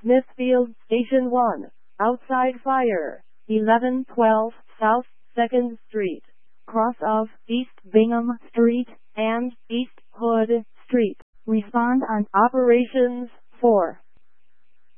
Smithfield Station 1, outside fire, 1112 South 2nd Street, cross of East Bingham Street and East Hood Street. Respond on Operations 4.